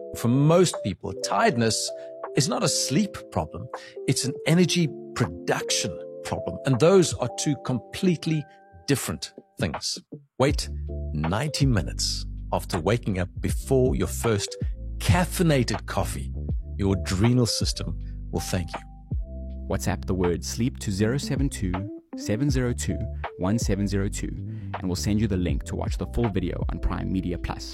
For most people, tiredness is not a sleep problem. It's an energy production problem. And those are two completely different things. Wait 90 minutes after waking up before your first caffeinated coffee. Your adrenal system will thank you. WhatsApp the word sleep to 072 702 1702 and we'll send you the link to watch the full video on Prime Media Plus.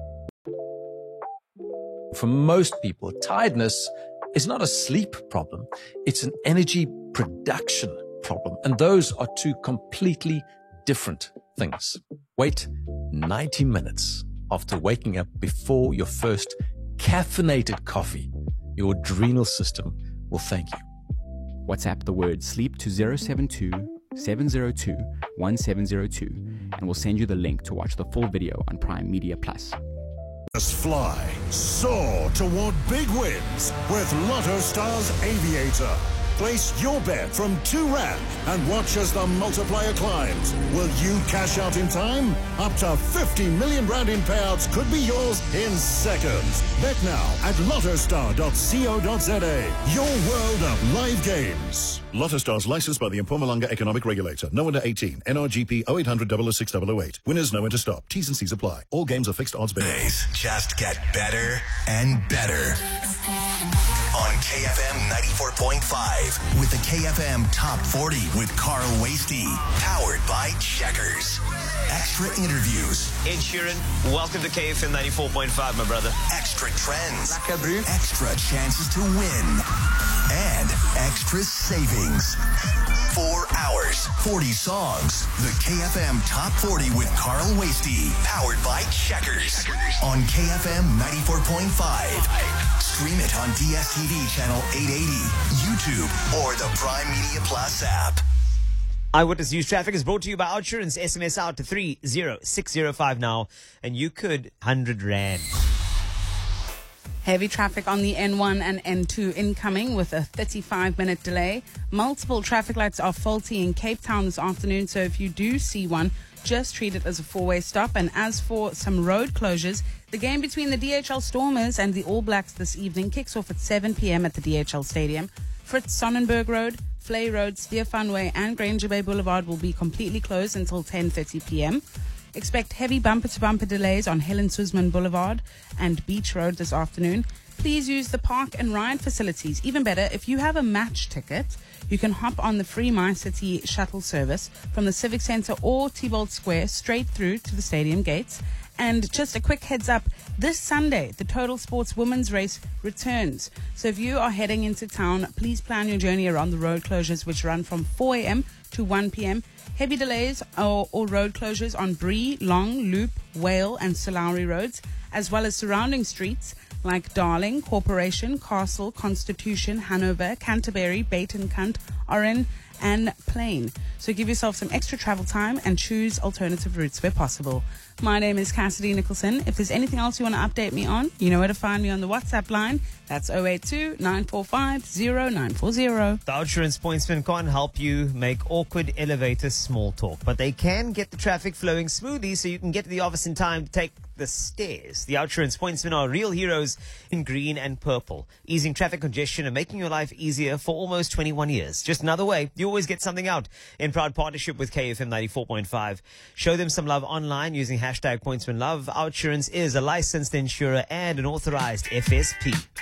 For most people, tiredness is not a sleep problem. It's an energy production problem. And those are two completely different things. Wait 90 minutes after waking up before your first caffeinated coffee. Your adrenal system will thank you. WhatsApp the word sleep to 072 702 1702 and we'll send you the link to watch the full video on Prime Media Plus. Just fly, soar toward big wins with Lotto Stars Aviator. Place your bet from R2 and watch as the multiplier climbs. Will you cash out in time? Up to 50 million rand in payouts could be yours in seconds. Bet now at lottostar.co.za. Your world of live games. Lotto Stars licensed by the Mpumalanga Economic Regulator. No under 18. NRGP 0800 006 008. Winners know when to stop. T's and C's apply. All games are fixed odds bets. Just get better and better. On KFM 94.5 with the KFM Top 40 with Carl Wasty. Powered by Checkers. Extra interviews. Ed Sheeran, welcome to KFM 94.5, my brother. Extra trends. Extra chances to win. And extra savings. 4 hours, 40 songs. The KFM Top 40 with Carl Wasty. Powered by Checkers. On KFM 94.5. Stream it on DSTV channel 880, YouTube, or the Prime Media Plus app. Eyewitness News Traffic is brought to you by Outsurance. SMS out to 30605 now, and you could 100 Rand. Heavy traffic on the N1 and N2 incoming with a 35-minute delay. Multiple traffic lights are faulty in Cape Town this afternoon, so if you do see one, just treat it as a four-way stop. And as for some road closures, the game between the DHL Stormers and the All Blacks this evening kicks off at 7 p.m. at the DHL Stadium. Fritz Sonnenberg Road, Flay Road, Stefan Way and Granger Bay Boulevard will be completely closed until 10:30 p.m. Expect heavy bumper-to-bumper delays on Helen Suzman Boulevard and Beach Road this afternoon. Please use the park and ride facilities. Even better, if you have a match ticket, you can hop on the free MyCity shuttle service from the Civic Centre or T-Bolt Square straight through to the stadium gates. And just a quick heads up, this Sunday, the Total Sports Women's Race returns. So if you are heading into town, please plan your journey around the road closures, which run from 4 a.m. to 1 p.m. Heavy delays or road closures on Bree, Long, Loop, Whale and Solari roads, as well as surrounding streets like Darling, Corporation, Castle, Constitution, Hanover, Canterbury, Batencant, Oran and Plain. So give yourself some extra travel time and choose alternative routes where possible. My name is Cassidy Nicholson. If there's anything else you want to update me on, you know where to find me on the WhatsApp line. That's 082-945-0940. The Outsurance Pointsman can't help you make awkward elevator small talk, but they can get the traffic flowing smoothly so you can get to the office in time to take the stairs. The Outsurance Pointsmen are real heroes in green and purple, easing traffic congestion and making your life easier for almost 21 years. Just another way you always get something out. In proud partnership with KFM 94.5. Show them some love online using hashtag PointsmanLove. Outsurance is a licensed insurer and an authorized FSP.